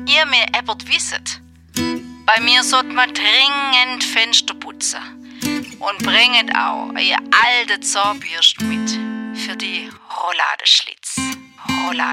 ihr mir etwas wisset. Bei mir sollt man dringend Fenster putzen. Und bringet auch euer alte Zahnbürste mit für die Rouladeschlitz.